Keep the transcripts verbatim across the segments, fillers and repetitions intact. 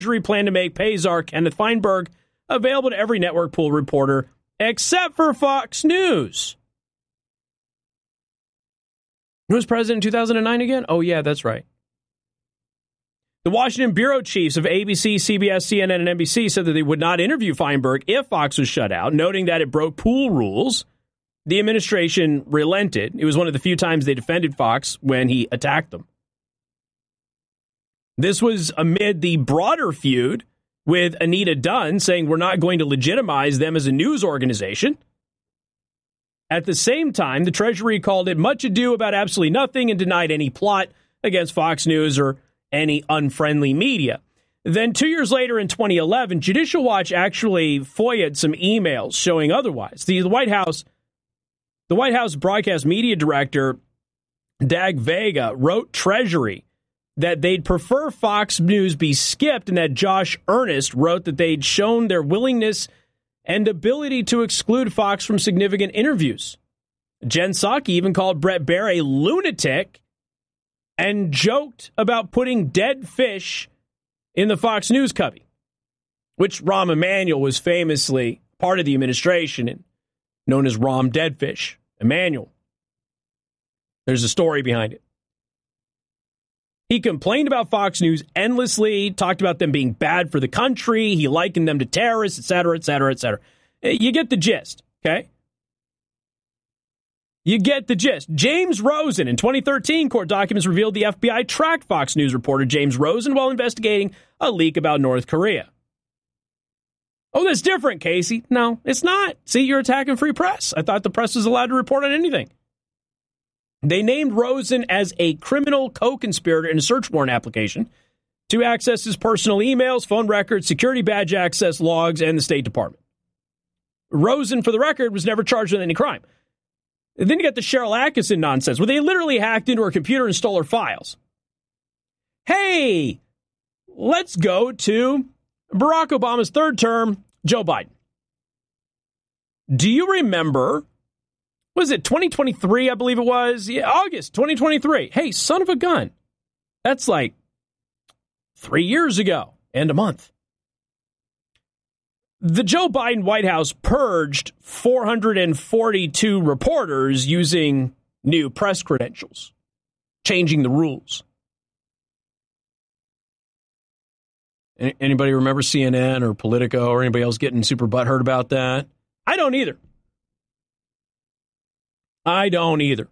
Treasury plan to make Payzar Kenneth Feinberg available to every network pool reporter except for Fox News. Who was president in two thousand nine again? Oh, yeah, that's right. The Washington bureau chiefs of A B C, C B S, C N N, and N B C said that they would not interview Feinberg if Fox was shut out, noting that it broke pool rules. The administration relented. It was one of the few times they defended Fox when he attacked them. This was amid the broader feud with Anita Dunn saying we're not going to legitimize them as a news organization. At the same time, the Treasury called it much ado about absolutely nothing and denied any plot against Fox News or any unfriendly media. Then two years later in twenty eleven, Judicial Watch actually FOIA'd some emails showing otherwise. The, the White House, the White House broadcast media director, Dag Vega, wrote Treasury that they'd prefer Fox News be skipped, and that Josh Earnest wrote that they'd shown their willingness and ability to exclude Fox from significant interviews. Jen Psaki even called Bret Baier a lunatic and joked about putting dead fish in the Fox News cubby, which Rahm Emanuel was famously part of the administration and known as Rahm Deadfish. Emanuel. There's a story behind it. He complained about Fox News endlessly, talked about them being bad for the country. He likened them to terrorists, et cetera, et cetera, et cetera. You get the gist, okay? You get the gist. James Rosen. In twenty thirteen, court documents revealed the F B I tracked Fox News reporter James Rosen while investigating a leak about North Korea. Oh, that's different, Casey. No, it's not. See, you're attacking free press. I thought the press was allowed to report on anything. They named Rosen as a criminal co-conspirator in a search warrant application to access his personal emails, phone records, security badge access logs, and the State Department. Rosen, for the record, was never charged with any crime. And then you got the Cheryl Atkinson nonsense, where they literally hacked into her computer and stole her files. Hey, let's go to Barack Obama's third term, Joe Biden. Do you remember, was it twenty twenty-three, I believe it was? Yeah, August twenty twenty-three. Hey, son of a gun. That's like three years ago and a month. The Joe Biden White House purged four hundred forty-two reporters using new press credentials, changing the rules. Anybody remember C N N or Politico or anybody else getting super butthurt about that? I don't either. I don't either.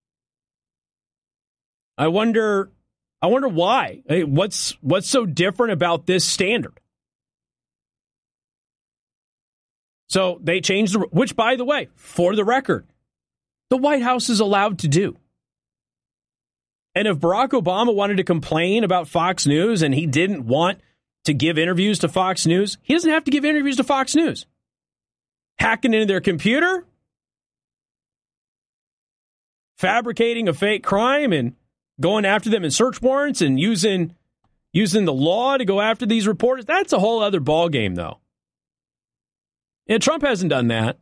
I wonder, I wonder why. Hey, what's what's so different about this standard? So they changed the, which, by the way, for the record, the White House is allowed to do. And if Barack Obama wanted to complain about Fox News and he didn't want to give interviews to Fox News, he doesn't have to give interviews to Fox News. Hacking into their computer, fabricating a fake crime and going after them in search warrants and using using the law to go after these reporters, that's a whole other ballgame, though. And Trump hasn't done that.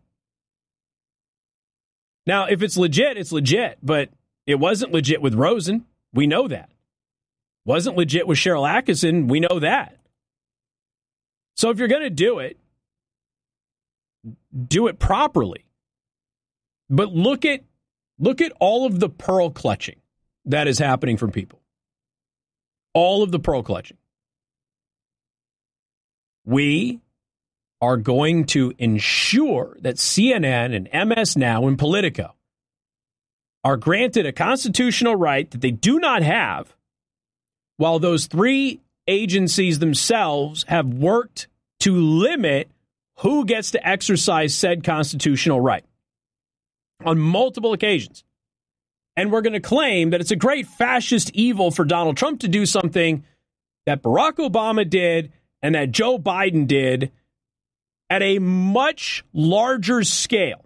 Now, if it's legit, it's legit, but it wasn't legit with Rosen. We know that. Wasn't legit with Cheryl Atkinson. We know that. So if you're going to do it, do it properly. But look at look at all of the pearl clutching that is happening from people. All of the pearl clutching. We are going to ensure that C N N and M S Now and Politico are granted a constitutional right that they do not have, while those three agencies themselves have worked to limit who gets to exercise said constitutional right on multiple occasions. And we're going to claim that it's a great fascist evil for Donald Trump to do something that Barack Obama did and that Joe Biden did at a much larger scale.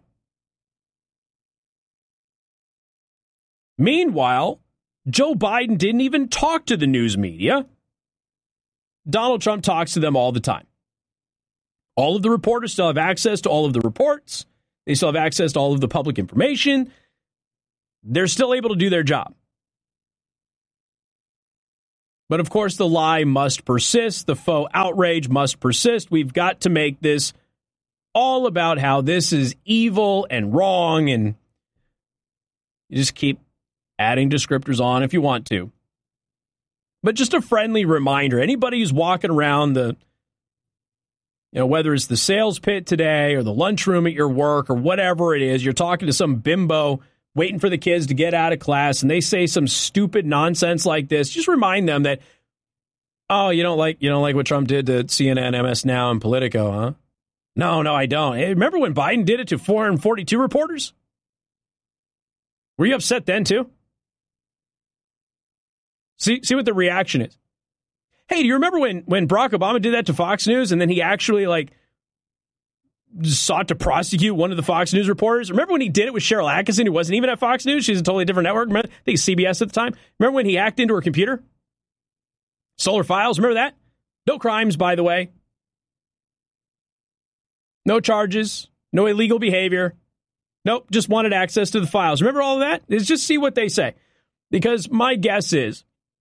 Meanwhile, Joe Biden didn't even talk to the news media. Donald Trump talks to them all the time. All of the reporters still have access to all of the reports. They still have access to all of the public information. They're still able to do their job. But of course, the lie must persist. The faux outrage must persist. We've got to make this all about how this is evil and wrong. And you just keep adding descriptors on if you want to. But just a friendly reminder, anybody who's walking around the, you know, whether it's the sales pit today or the lunchroom at your work or whatever it is, you're talking to some bimbo waiting for the kids to get out of class, and they say some stupid nonsense like this, just remind them that, oh, you don't like you don't like what Trump did to C N N, M S Now, and Politico, huh? No, no, I don't. Hey, remember when Biden did it to four hundred forty-two reporters? Were you upset then, too? See, see what the reaction is. Hey, do you remember when, when Barack Obama did that to Fox News, and then he actually, like, sought to prosecute one of the Fox News reporters? Remember when he did it with Cheryl Atkinson, who wasn't even at Fox News? She's a totally different network. Remember, I think C B S at the time. Remember when he hacked into her computer? Solar Files, remember that? No crimes, by the way. No charges. No illegal behavior. Nope, just wanted access to the files. Remember all of that? It's just see what they say. Because my guess is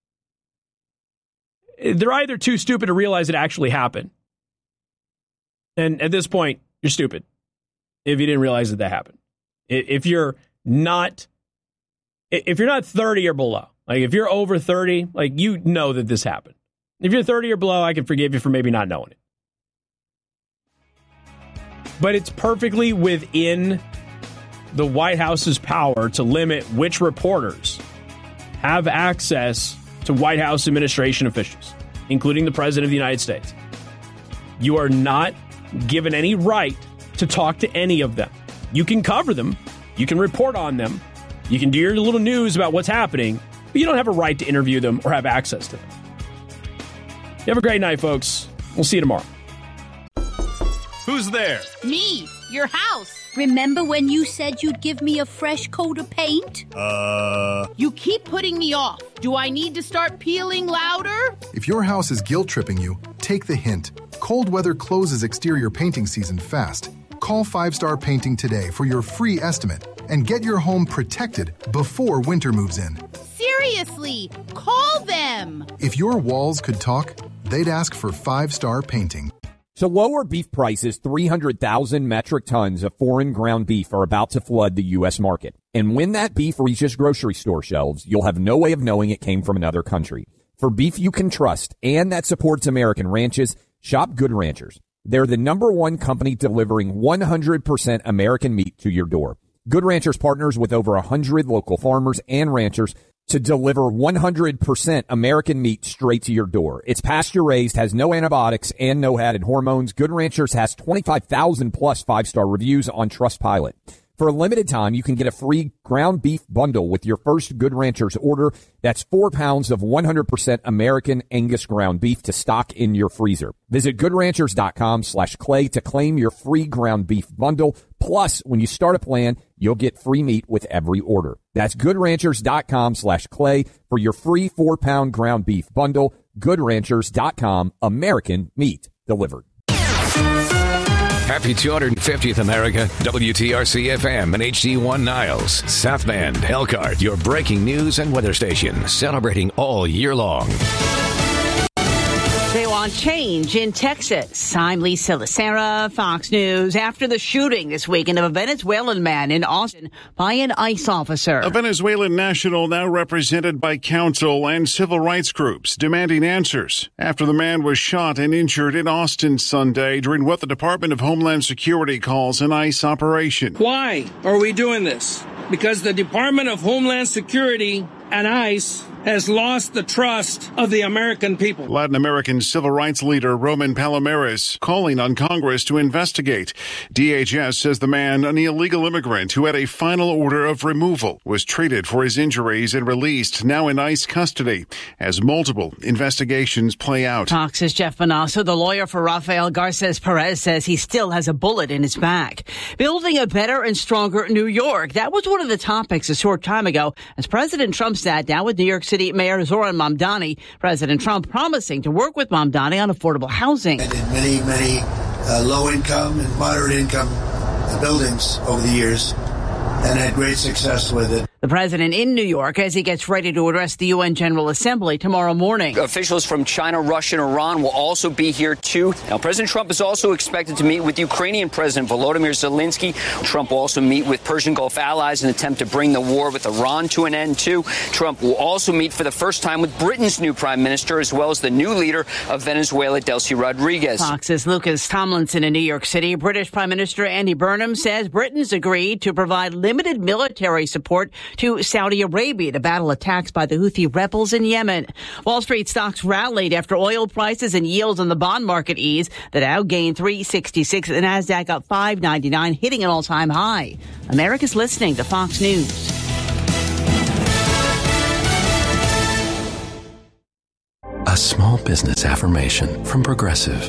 they're either too stupid to realize it actually happened. And at this point, you're stupid if you didn't realize that that happened. If you're not, if you're not thirty or below, like if you're over thirty, like you know that this happened. If you're thirty or below, I can forgive you for maybe not knowing it. But it's perfectly within the White House's power to limit which reporters have access to White House administration officials, including the President of the United States. You are not given any right to talk to any of them. You can cover them. You can report on them. You can do your little news about what's happening, but you don't have a right to interview them or have access to them. You have a great night, folks. We'll see you tomorrow. Who's there? Me, your house. Remember when you said you'd give me a fresh coat of paint? Uh... You keep putting me off. Do I need to start peeling louder? If your house is guilt-tripping you, take the hint. Cold weather closes exterior painting season fast. Call Five Star Painting today for your free estimate and get your home protected before winter moves in. Seriously, call them. If your walls could talk, they'd ask for Five Star Painting. So lower beef prices, three hundred thousand metric tons of foreign ground beef are about to flood the U S market. And when that beef reaches grocery store shelves, you'll have no way of knowing it came from another country. For beef you can trust and that supports American ranches, shop Good Ranchers. They're the number one company delivering one hundred percent American meat to your door. Good Ranchers partners with over one hundred local farmers and ranchers to deliver one hundred percent American meat straight to your door. It's pasture-raised, has no antibiotics, and no added hormones. Good Ranchers has twenty-five thousand plus five-star reviews on Trustpilot. For a limited time, you can get a free ground beef bundle with your first Good Ranchers order. That's four pounds of one hundred percent American Angus ground beef to stock in your freezer. Visit goodranchers.com slash clay to claim your free ground beef bundle. Plus, when you start a plan, you'll get free meat with every order. That's goodranchers.com slash clay for your free four-pound ground beef bundle. Good-ranchers dot com, American meat delivered. Happy two hundred fiftieth America, W T R C F M and H D one Niles, South Bend, Elkhart, your breaking news and weather station, celebrating all year long. They want change in Texas. I'm Lisa Lacera, Fox News. After the shooting this weekend of a Venezuelan man in Austin by an ICE officer. A Venezuelan national now represented by counsel and civil rights groups demanding answers after the man was shot and injured in Austin Sunday during what the Department of Homeland Security calls an ICE operation. Why are we doing this? Because the Department of Homeland Security and ICE has lost the trust of the American people. Latin American civil rights leader Roman Palomares calling on Congress to investigate. D H S says the man, an illegal immigrant who had a final order of removal, was treated for his injuries and released, now in ICE custody, as multiple investigations play out. Fox's Jeff Manasso, the lawyer for Rafael Garces Perez, says he still has a bullet in his back. Building a better and stronger New York. That was one of the topics a short time ago as President Trump sat down with New York City Mayor Zoran Mamdani. President Trump promising to work with Mamdani on affordable housing. And in many, many uh, low-income and moderate-income uh, buildings over the years and had great success with it. The president in New York as he gets ready to address the U N General Assembly tomorrow morning. Officials from China, Russia, and Iran will also be here, too. Now, President Trump is also expected to meet with Ukrainian President Volodymyr Zelensky. Trump will also meet with Persian Gulf allies in an attempt to bring the war with Iran to an end, too. Trump will also meet for the first time with Britain's new prime minister, as well as the new leader of Venezuela, Delcy Rodriguez. Fox's Lucas Tomlinson in New York City. British Prime Minister Andy Burnham says Britain's agreed to provide limited military support to Saudi Arabia to battle attacks by the Houthi rebels in Yemen. Wall Street stocks rallied after oil prices and yields on the bond market ease. The Dow gained three sixty-six, the Nasdaq up five ninety-nine, hitting an all-time high. America's listening to Fox News. A small business affirmation from Progressive.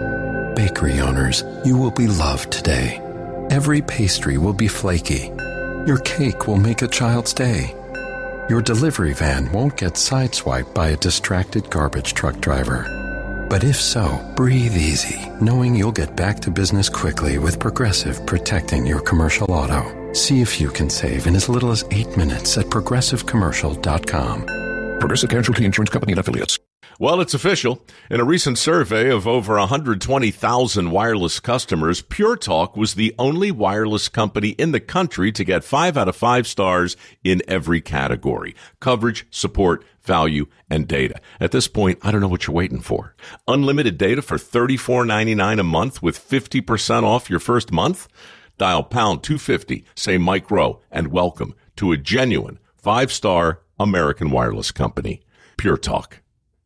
Bakery owners, you will be loved today. Every pastry will be flaky. Your cake will make a child's day. Your delivery van won't get sideswiped by a distracted garbage truck driver. But if so, breathe easy, knowing you'll get back to business quickly with Progressive protecting your commercial auto. See if you can save in as little as eight minutes at progressive commercial dot com. Progressive Casualty Insurance Company and Affiliates. Well, it's official. In a recent survey of over one hundred twenty thousand wireless customers, Pure Talk was the only wireless company in the country to get five out of five stars in every category: coverage, support, value, and data. At this point, I don't know what you're waiting for. Unlimited data for thirty-four ninety-nine a month with fifty percent off your first month? Dial pound two fifty, say Mike Rowe, and welcome to a genuine five-star American wireless company. Pure Talk.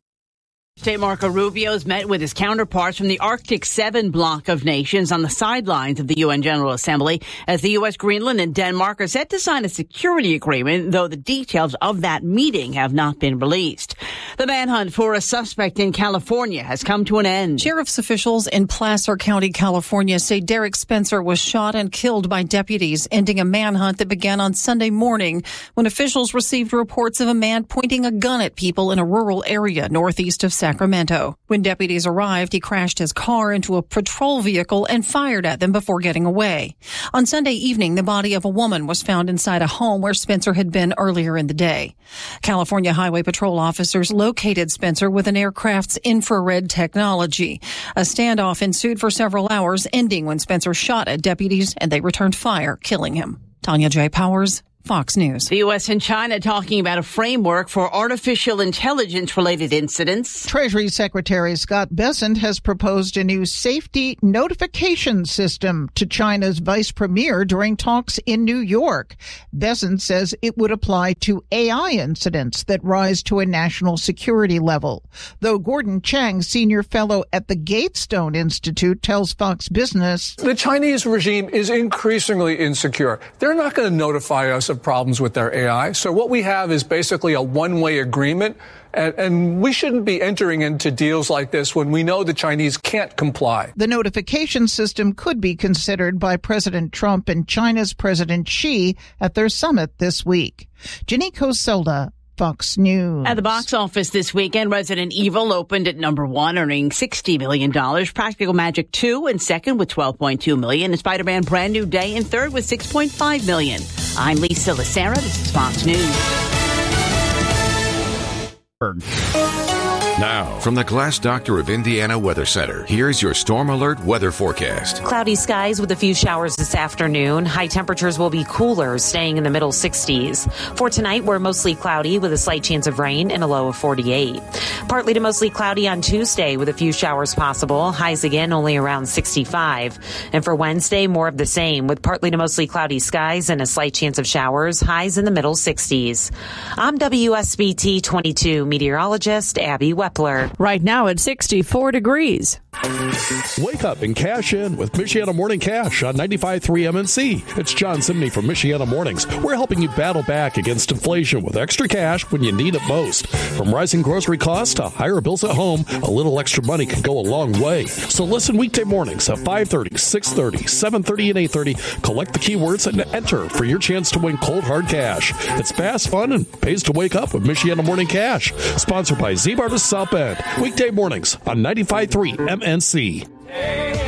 State Marco Rubio's met with his counterparts from the Arctic Seven bloc of nations on the sidelines of the U N General Assembly as the U S, Greenland, and Denmark are set to sign a security agreement, though the details of that meeting have not been released. The manhunt for a suspect in California has come to an end. Sheriff's officials in Placer County, California, say Derek Spencer was shot and killed by deputies, ending a manhunt that began on Sunday morning when officials received reports of a man pointing a gun at people in a rural area northeast of Sacramento. When deputies arrived, he crashed his car into a patrol vehicle and fired at them before getting away. On Sunday evening, the body of a woman was found inside a home where Spencer had been earlier in the day. California Highway Patrol officers located Spencer with an aircraft's infrared technology. A standoff ensued for several hours, ending when Spencer shot at deputies and they returned fire, killing him. Tanya J. Powers, Fox News. The U S and China talking about a framework for artificial intelligence-related incidents. Treasury Secretary Scott Bessent has proposed a new safety notification system to China's vice premier during talks in New York. Bessent says it would apply to A I incidents that rise to a national security level. Though Gordon Chang, senior fellow at the Gatestone Institute, tells Fox Business, the Chinese regime is increasingly insecure. They're not going to notify us of problems with their A I. So what we have is basically a one-way agreement, and, and we shouldn't be entering into deals like this when we know the Chinese can't comply. The notification system could be considered by President Trump and China's President Xi at their summit this week. Janiko Solda, Fox News. At the box office this weekend, Resident Evil opened at number one, earning sixty million dollars. Practical Magic two in second with twelve point two million dollars. And Spider-Man Brand New Day in third with six point five million dollars. I'm Lisa Lacera. This is Fox News. Now, from the Glass Doctor of Indiana Weather Center, here's your Storm Alert weather forecast. Cloudy skies with a few showers this afternoon. High temperatures will be cooler, staying in the middle sixties. For tonight, we're mostly cloudy with a slight chance of rain and a low of forty-eight. Partly to mostly cloudy on Tuesday with a few showers possible. Highs again only around sixty-five. And for Wednesday, more of the same with partly to mostly cloudy skies and a slight chance of showers. Highs in the middle sixties. I'm W S B T twenty-two meteorologist Abby Wepler. Right now at sixty-four degrees. Wake up and cash in with Michiana Morning Cash on ninety-five point three M N C. It's John Simney from Michiana Mornings. We're helping you battle back against inflation with extra cash when you need it most. From rising grocery costs to higher bills at home, a little extra money can go a long way. So listen weekday mornings at five thirty, six thirty, seven thirty, and eight thirty. Collect the keywords and enter for your chance to win cold hard cash. It's fast, fun, and pays to wake up with Michiana Morning Cash. Sponsored by Z-Bar to South Bend. Weekday mornings on ninety-five point three M N C.